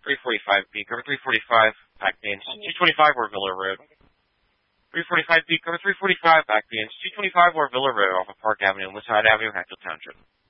345B, cover 345, back being 225 or Villa Road. 345B, cover 345, back being 225 or Villa Road off of Park Avenue, Woodside Avenue, Hatfield Township.